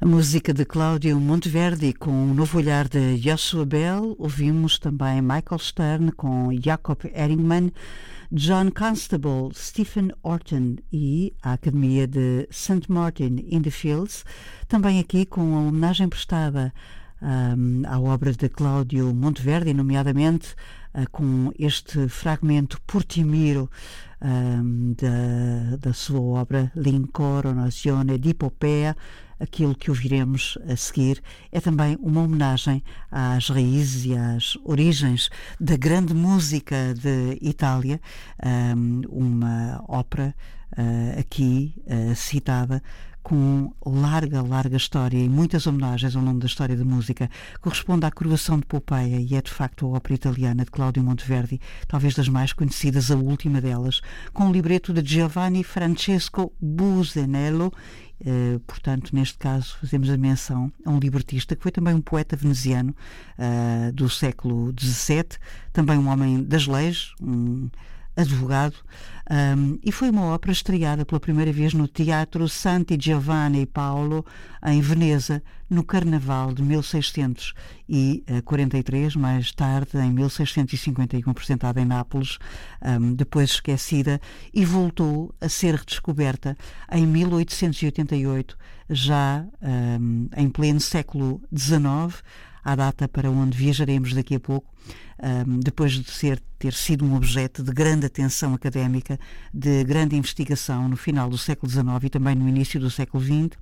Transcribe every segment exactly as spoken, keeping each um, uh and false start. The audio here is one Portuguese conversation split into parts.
A música de Cláudio Monteverdi com o novo olhar de Joshua Bell. Ouvimos também Michael Stern com Jacob Ehringman, John Constable, Stephen Orton e a Academia de Saint Martin in the Fields, também aqui com a homenagem prestada um, à obra de Cláudio Monteverdi, nomeadamente uh, com este fragmento Portimiro um, da, da sua obra L'Incoronazione di Popea. Aquilo que ouviremos a seguir é também uma homenagem às raízes e às origens da grande música de Itália, uma ópera aqui citada com larga, larga história e muitas homenagens ao longo da história da música. Corresponde à Coroação de Popeia e é de facto a ópera italiana de Cláudio Monteverdi, talvez das mais conhecidas, a última delas, com o libreto de Giovanni Francesco Busenello. Uh, portanto, neste caso, fazemos a menção a um libretista que foi também um poeta veneziano uh, do século dezassete, também um homem das leis, um advogado, um, e foi uma ópera estreada pela primeira vez no Teatro Santi Giovanni e Paolo, em Veneza, no Carnaval de mil seiscentos e quarenta e três, mais tarde, em mil seiscentos e cinquenta e um, apresentada em Nápoles, um, depois esquecida, e voltou a ser redescoberta em mil oitocentos e oitenta e oito, já um, em pleno século dezenove, à data para onde viajaremos daqui a pouco, um, depois de ser, ter sido um objeto de grande atenção académica, de grande investigação no final do século dezenove e também no início do século vinte,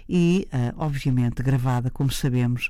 e, uh, obviamente, gravada, como sabemos,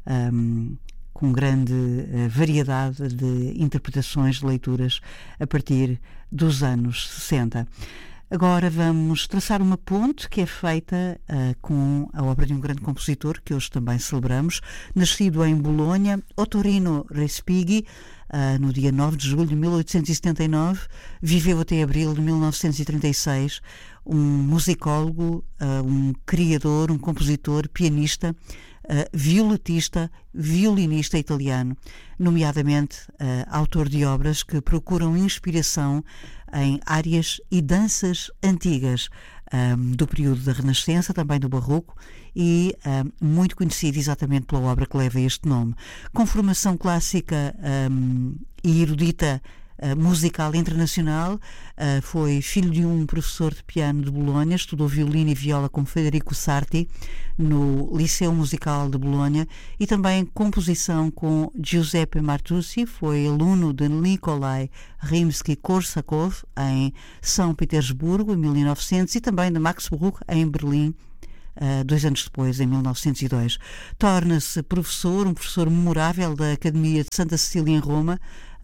um, com grande uh, variedade de interpretações, de leituras, a partir dos anos sessenta. Agora vamos traçar uma ponte que é feita uh, com a obra de um grande compositor que hoje também celebramos, nascido em Bolonha, Ottorino Respighi, uh, no dia nove de julho de mil oitocentos e setenta e nove, viveu até abril de mil novecentos e trinta e seis, um musicólogo, uh, um criador, um compositor, pianista, Uh, violetista, violinista italiano, nomeadamente uh, autor de obras que procuram inspiração em áreas e danças antigas um, do período da Renascença, também do Barroco, e um, muito conhecido exatamente pela obra que leva este nome. Com formação clássica um, e erudita Uh, musical internacional, uh, foi filho de um professor de piano de Bolonha, estudou violino e viola com Federico Sarti no Liceu Musical de Bolonha e também composição com Giuseppe Martucci, foi aluno de Nikolai Rimsky-Korsakov em São Petersburgo em mil e novecentos e também de Max Bruch em Berlim, Uh, dois anos depois, em mil novecentos e dois. Torna-se professor, um professor memorável da Academia de Santa Cecília em Roma,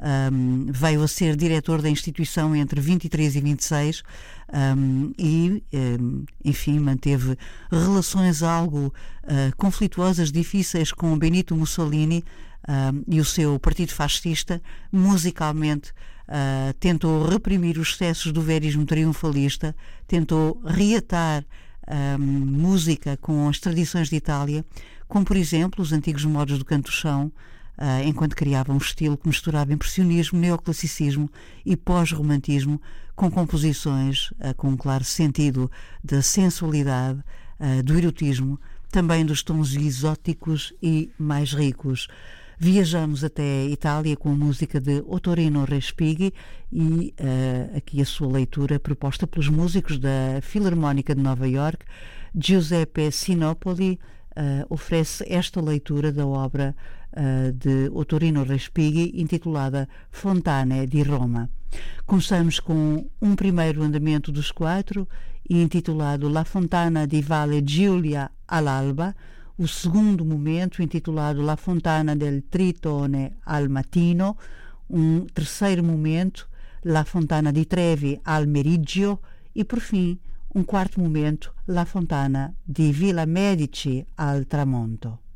um, veio a ser diretor da instituição entre vinte e três e vinte e seis um, e, um, enfim, manteve relações algo uh, conflituosas, difíceis com Benito Mussolini um, e o seu partido fascista. Musicalmente, uh, tentou reprimir os excessos do verismo triunfalista, tentou reatar Um, música com as tradições de Itália, como por exemplo os antigos modos do canto chão, uh, enquanto criava um estilo que misturava impressionismo, neoclassicismo e pós-romantismo, com composições uh, com um claro sentido da sensualidade, uh, do erotismo, também dos tons exóticos e mais ricos. Viajamos até Itália com a música de Ottorino Respighi e uh, aqui a sua leitura proposta pelos músicos da Filarmónica de Nova York. Giuseppe Sinopoli uh, oferece esta leitura da obra uh, de Ottorino Respighi intitulada Fontane di Roma. Começamos com um primeiro andamento dos quatro intitulado La Fontana di Valle Giulia all'alba, o segundo momento intitulado La Fontana del Tritone al Mattino, um terceiro momento La Fontana di Trevi al Meriggio e, por fim, um quarto momento La Fontana di Villa Medici al Tramonto.